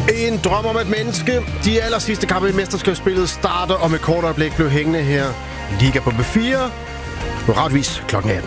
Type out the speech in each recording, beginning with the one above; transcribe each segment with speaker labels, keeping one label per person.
Speaker 1: En drøm om et menneske. De aller sidste kampe i mesterskabsspillet starter om et kort øjeblik blev hængende her. Liga på B4. Nu retvis kl. 18.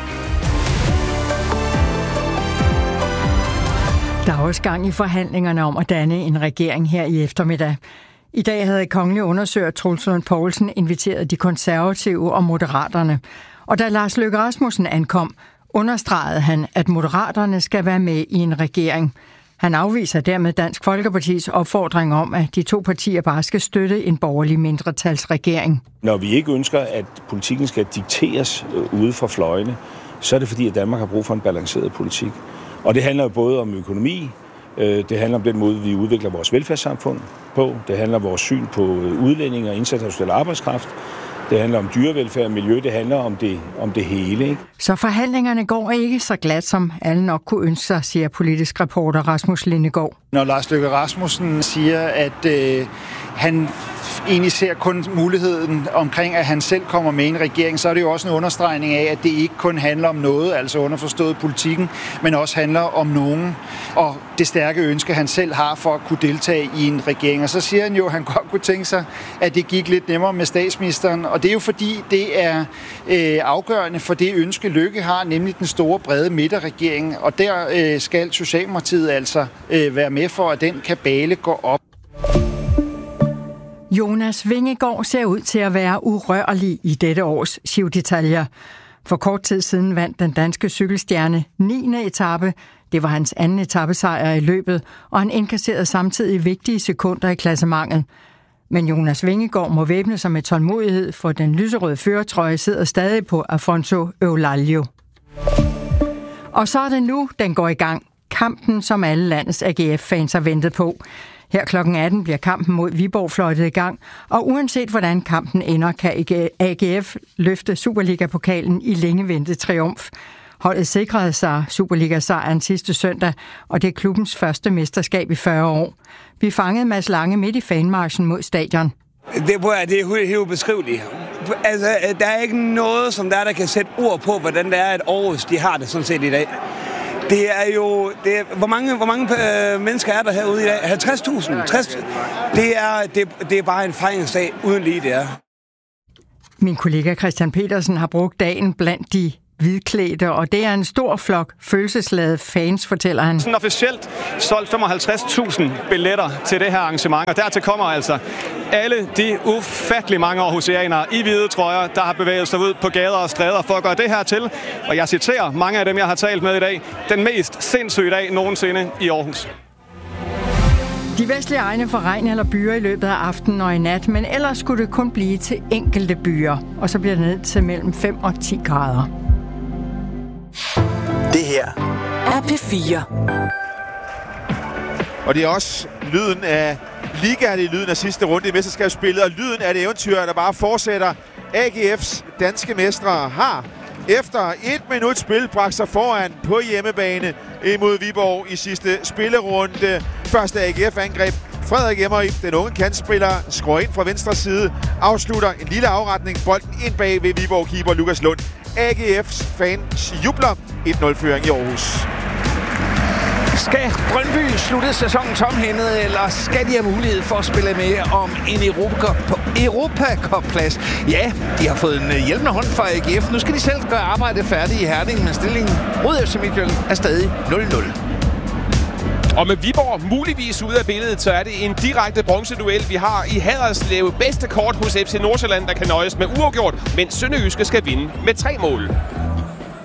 Speaker 2: Der er også gang i forhandlingerne om at danne en regering her i eftermiddag. I dag havde kongelig undersøger Troels Lund Poulsen inviteret de konservative og moderaterne. Og da Lars Løkke Rasmussen ankom, understregede han, at moderaterne skal være med i en regering. Han afviser dermed Dansk Folkepartis opfordring om, at de to partier bare skal støtte en borgerlig mindretalsregering.
Speaker 3: Når vi ikke ønsker, at politikken skal dikteres ude fra fløjene, så er det fordi, at Danmark har brug for en balanceret politik. Og det handler jo både om økonomi, det handler om den måde, vi udvikler vores velfærdssamfund på, det handler om vores syn på udlændinge og international arbejdskraft, det handler om dyrevelfærd og miljø, det handler om det hele. Ikke?
Speaker 2: Så forhandlingerne går ikke så glat, som alle nok kunne ønske sig, siger politisk reporter Rasmus Lindegaard.
Speaker 4: Når Lars Løkke Rasmussen siger, at han egentlig ser kun muligheden omkring, at han selv kommer med i en regering, så er det jo også en understregning af, at det ikke kun handler om noget, altså underforstået politikken, men også handler om nogen, og det stærke ønske, han selv har for at kunne deltage i en regering. Og så siger han jo, at han godt kunne tænke sig, at det gik lidt nemmere med statsministeren, og det er jo fordi, det er afgørende for det ønske, Løkke har, nemlig den store, brede midterregering, og der skal Socialdemokratiet altså være med for, at den kabale går op.
Speaker 2: Jonas Vingegaard ser ud til at være urørlig i dette års Giro d'Italia. For kort tid siden vandt den danske cykelstjerne 9. etape. Det var hans anden etapesejr i løbet, og han indkasserede samtidig vigtige sekunder i klassementet. Men Jonas Vingegaard må væbne sig med tålmodighed, for den lyserøde førertrøje sidder stadig på Afonso Eulalia. Og så er det nu, den går i gang. Kampen, som alle landets AGF-fans har ventet på. Her kl. 18 bliver kampen mod Viborg fløjtet i gang, og uanset hvordan kampen ender, kan AGF løfte Superliga-pokalen i længe ventet triumf. Holdet sikrede sig Superliga-sejren sidste søndag, og det er klubbens første mesterskab i 40 år. Vi fangede Mads Lange midt i fanmarchen mod stadion.
Speaker 5: Det er helt ubeskriveligt. Altså, der er ikke noget, som der kan sætte ord på, hvordan det er, at Aarhus de har det sådan set i dag. Det er jo... hvor mange mennesker er der herude i dag? 50.000? Det er bare en fejringsdag uden lige det er.
Speaker 2: Min kollega Christian Petersen har brugt dagen blandt de hvidklædte, og det er en stor flok følelsesladede fans, fortæller han.
Speaker 6: Sådan officielt solgt 55.000 billetter til det her arrangement, og dertil kommer altså alle de ufattelig mange aarhusianere i hvide trøjer, der har bevæget sig ud på gader og stræder for at gøre det her til, og jeg citerer mange af dem, jeg har talt med i dag, den mest sindssyge dag nogensinde i Aarhus.
Speaker 2: De vestlige egne får regn eller byer i løbet af aftenen og i nat, men ellers skulle det kun blive til enkelte byer, og så bliver det ned til mellem 5 og 10 grader.
Speaker 7: Det her er P4.
Speaker 8: Og det er også lyden af ligaen, det er lyden af sidste runde i mesterskabsspillet, og lyden af det eventyr, der bare fortsætter. AGF's danske mestre har efter 1 minut spil bragt sig foran på hjemmebane imod Viborg i sidste spillerunde. Første AGF-angreb. Frederik Emmery, den unge kantspiller, skruer ind fra venstre side, afslutter en lille afretning, bolden ind bag ved Viborg-keeper Lukas Lund. AGF's fans jubler 1-0-føring i Aarhus.
Speaker 9: Skal Brøndby slutte sæsonen tomhændet, eller skal de have mulighed for at spille med om en Europacup-plads? Ja, de har fået en hjælpende hånd fra AGF. Nu skal de selv gøre arbejdet færdigt i Herning, men stillingen mod FC Midtjylland er stadig 0-0.
Speaker 6: Og med Viborg muligvis ude af billedet, så er det en direkte bronzeduel, vi har i Haderslev. Bedste kort hos FC Nordsjælland, der kan nøjes med uafgjort, mens Sønderjyske skal vinde med 3 mål.